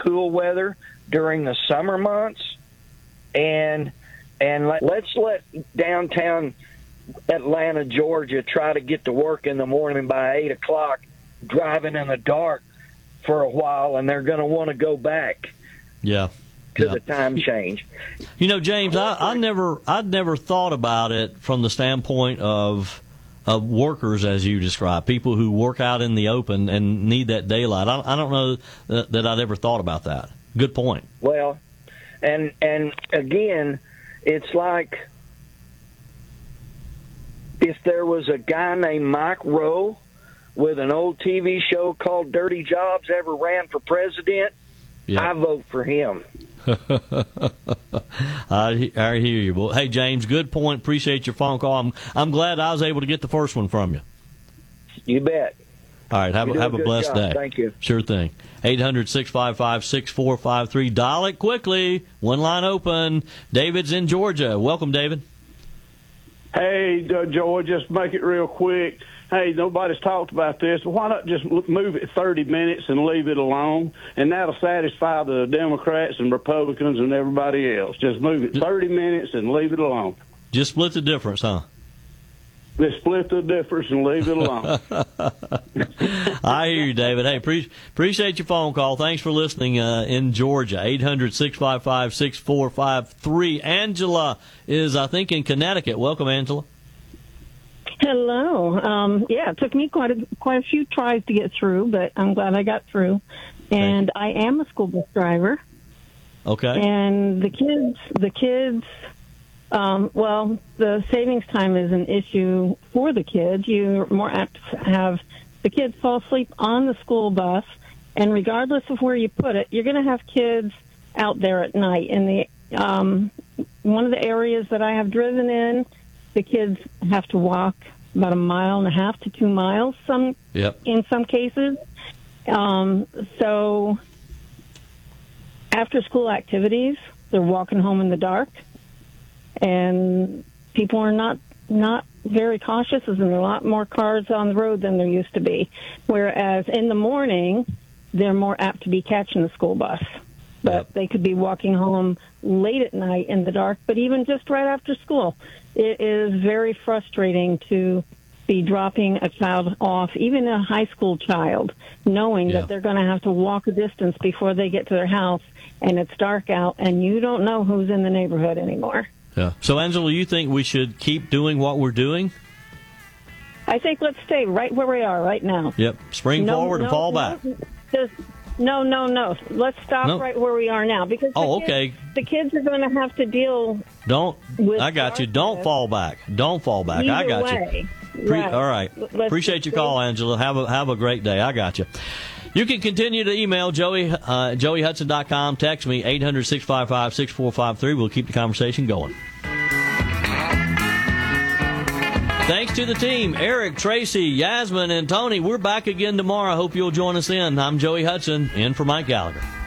cool weather during the summer months, and let's let downtown Atlanta, Georgia, try to get to work in the morning by 8 o'clock, driving in the dark for a while, and they're going to want to go back. Yeah. To the time change. You know, James, I'd never thought about it from the standpoint of workers, as you describe, people who work out in the open and need that daylight. I don't know that I'd ever thought about that. Good point. Well, and again, it's like if there was a guy named Mike Rowe with an old TV show called Dirty Jobs ever ran for president, I vote for him. I hear you. Well, hey, James, good point. Appreciate your phone call. I'm glad I was able to get the first one from you. You bet. All right, have a blessed day. Thank you. Sure thing. 800-655-6453. Dial it quickly. One line open. David's in Georgia. Welcome, David. Hey, Joy, just make it real quick. Hey, nobody's talked about this. Why not just move it 30 minutes and leave it alone? And that'll satisfy the Democrats and Republicans and everybody else. Just move it 30 minutes and leave it alone. Just split the difference, huh? Just split the difference and leave it alone. I hear you, David. Hey, appreciate your phone call. Thanks for listening in Georgia. 800-655-6453. Angela is, I think, in Connecticut. Welcome, Angela. Hello. Yeah, it took me quite a few tries to get through, but I'm glad I got through. And I am a school bus driver. Okay. And the kids, well, the savings time is an issue for the kids. You're more apt to have the kids fall asleep on the school bus, and regardless of where you put it, you're going to have kids out there at night. In the one of the areas that I have driven in, the kids have to walk about 1.5 miles to 2 miles. In some cases. So after school activities, they're walking home in the dark, and people are not very cautious. There's a lot more cars on the road than there used to be. Whereas in the morning, they're more apt to be catching the school bus. But they could be walking home late at night in the dark, but even just right after school. It is very frustrating to be dropping a child off, even a high school child, knowing that they're going to have to walk a distance before they get to their house, and it's dark out, and you don't know who's in the neighborhood anymore. Yeah. So, Angela, you think we should keep doing what we're doing? I think let's stay right where we are right now. Yep. Spring forward and fall back. No. Let's stop right where we are now, because the kids are going to have to deal. I got you. Don't fall back. Don't fall back. Either I got way. you. All right. Appreciate your call, Angela. Have a great day. I got you. You can continue to email Joey, joeyhudson.com. Text me, 800-655-6453. We'll keep the conversation going. Thanks to the team, Eric, Tracy, Yasmin, and Tony. We're back again tomorrow. I hope you'll join us then. I'm Joey Hudson, in for Mike Gallagher.